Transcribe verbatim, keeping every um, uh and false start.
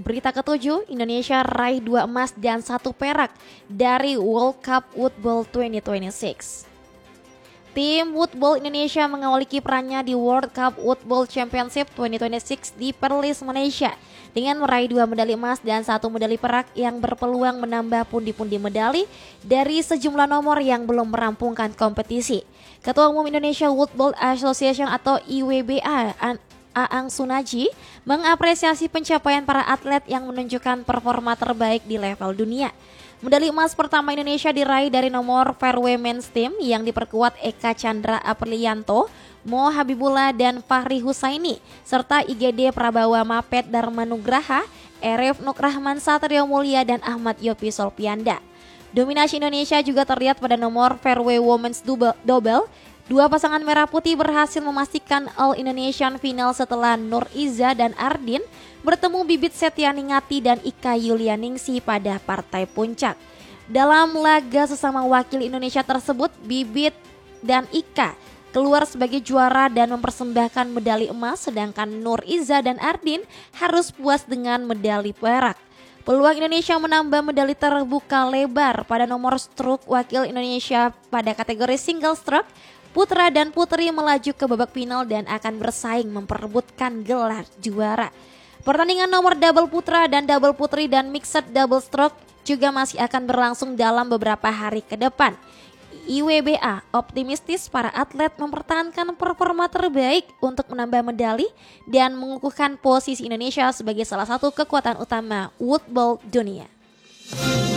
Berita ketujuh, Indonesia raih dua emas dan satu perak dari World Cup Woodball dua ribu dua puluh enam. Tim Woodball Indonesia mengawali kiprahnya di World Cup Woodball Championship dua ribu dua puluh enam di Perlis, Malaysia dengan meraih dua medali emas dan satu medali perak yang berpeluang menambah pundi-pundi medali dari sejumlah nomor yang belum merampungkan kompetisi. Ketua Umum Indonesia Woodball Association atau I W B A, Aang Sunaji, mengapresiasi pencapaian para atlet yang menunjukkan performa terbaik di level dunia. Medali emas pertama Indonesia diraih dari nomor fairway men's team yang diperkuat Eka Chandra Aprilianto, Mo Habibullah dan Fahri Husaini, serta I G D Prabawa Mapet Darmanugraha, Erif Nukrahman Satrio Mulia dan Ahmad Yopi Solpianda. Dominasi Indonesia juga terlihat pada nomor fairway women's double. Dua pasangan merah putih berhasil memastikan All Indonesian Final setelah Nur Iza dan Ardin bertemu Bibit Setianingati dan Ika Yulianingsi pada partai puncak. Dalam laga sesama wakil Indonesia tersebut, Bibit dan Ika keluar sebagai juara dan mempersembahkan medali emas, sedangkan Nur Iza dan Ardin harus puas dengan medali perak. Peluang Indonesia menambah medali terbuka lebar pada nomor stroke. Wakil Indonesia pada kategori single stroke putra dan putri melaju ke babak final dan akan bersaing memperebutkan gelar juara. Pertandingan nomor double putra dan double putri dan mixed double stroke juga masih akan berlangsung dalam beberapa hari ke depan. I W B A optimistis para atlet mempertahankan performa terbaik untuk menambah medali dan mengukuhkan posisi Indonesia sebagai salah satu kekuatan utama woodball dunia.